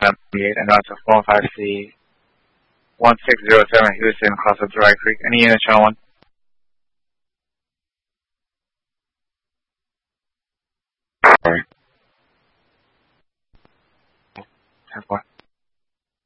78, and that's a 405C 1607 Houston, across of Dry Creek. Any units, channel 1?